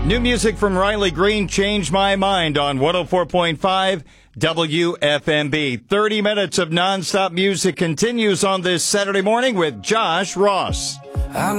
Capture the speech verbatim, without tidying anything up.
New music from Riley Green, Change My Mind on one oh four point five W F M B. thirty minutes of nonstop music continues on this Saturday morning with Josh Ross.